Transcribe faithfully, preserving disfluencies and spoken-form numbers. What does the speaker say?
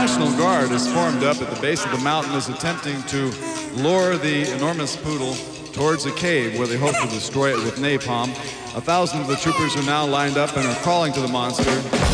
National Guard is formed up at the base of the mountain, is attempting to lure the enormous poodle towards a cave where they hope to destroy it with napalm. A thousand of the troopers are now lined up and are crawling to the monster.